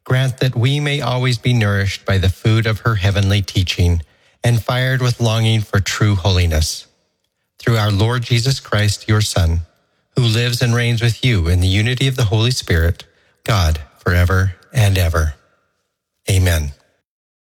grant that we may always be nourished by the food of her heavenly teaching and fired with longing for true holiness. Through our Lord Jesus Christ, your Son, who lives and reigns with you in the unity of the Holy Spirit, God, forever and ever. Amen.